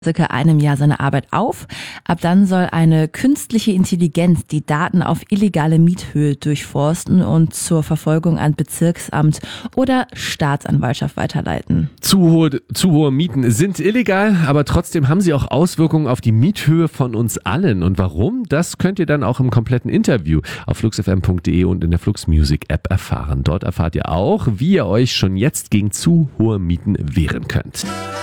circa einem Jahr seine Arbeit auf. Ab dann soll eine künstliche Intelligenz die Daten auf illegale Miethöhe durchforsten und zur Verfolgung an Bezirksamt oder Staatsanwaltschaft weiterleiten. Zu hohe Mieten sind illegal, aber trotzdem haben sie auch Auswirkungen auf die Miethöhe von uns allen. Und warum? Das könnt ihr dann auch im kompletten Interview auf fluxfm.de und in der Flux Music App erfahren. Dort erfahrt ihr auch, wie ihr euch schon jetzt gegen zu hohe Mieten wehren könnt.